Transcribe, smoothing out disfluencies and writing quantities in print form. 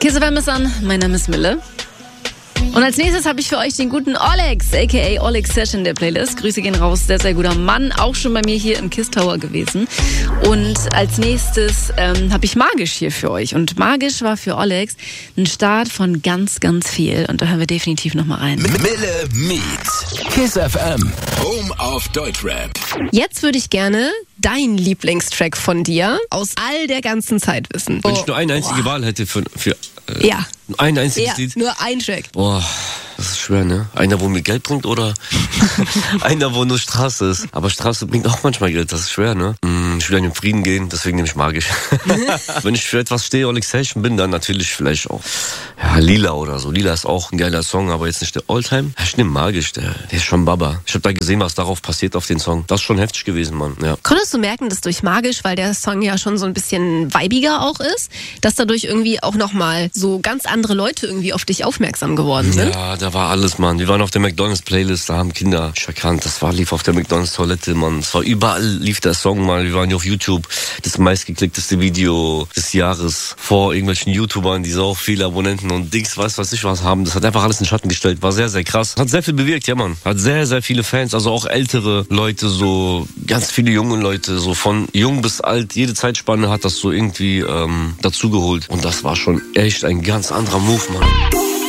Kiss FM ist an, mein Name ist Mille. Und als nächstes habe ich für euch den guten Olex, a.k.a. Olex Session der Playlist. Grüße gehen raus, sehr, sehr guter Mann, auch schon bei mir hier im Kiss Tower gewesen. Und als nächstes habe ich Magisch hier für euch. Und Magisch war für Olex ein Start von ganz, ganz viel. Und da hören wir definitiv nochmal rein. Mille meets Kiss FM, Home of Deutschrap. Jetzt würde ich gerne deinen Lieblingstrack von dir aus all der ganzen Zeit wissen. Wenn ich nur eine einzige Wahl hätte für ja. ein einziges Ja, Lied. nur ein Track. Boah, das ist schwer, ne? Einer, wo mir Geld bringt oder einer, wo nur Straße ist. Aber Straße bringt auch manchmal Geld, das ist schwer, ne? Ich will in den Frieden gehen, deswegen nehme ich Magisch. Wenn ich für etwas stehe, Olex Session bin, dann natürlich vielleicht auch Lila oder so. Lila ist auch ein geiler Song, aber jetzt nicht der Alltime. Ich nehme Magisch, der ist schon Baba. Ich habe da gesehen, was darauf passiert auf den Song. Das ist schon heftig gewesen, Mann. Ja. Konntest du merken, dass durch Magisch, weil der Song ja schon so ein bisschen weibiger auch ist, dass dadurch irgendwie auch nochmal so ganz andere Leute irgendwie auf dich aufmerksam geworden sind? Ja, da war alles, Mann. Wir waren auf der McDonalds-Playlist, da haben Kinder erkannt. Das lief auf der McDonalds-Toilette, Mann. Es war überall, lief der Song mal. Wir waren ja auf YouTube. Das meistgeklickteste Video des Jahres vor irgendwelchen YouTubern, die so auch viele Abonnenten und Dings, weiß was haben. Das hat einfach alles in den Schatten gestellt. War sehr, sehr krass. Hat sehr viel bewirkt, ja, Mann. Hat sehr, sehr viele Fans, also auch ältere Leute, so ganz viele junge Leute, so von jung bis alt. Jede Zeitspanne hat das so irgendwie dazugeholt. Und das war schon echt ein ganz anderer Move, Mann.